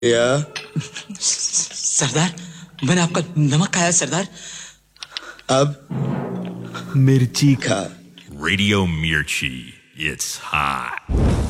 या सरदार, मैंने आपका नमक खाया सरदार। अब मिर्ची खा। Radio Mirchi. It's hot.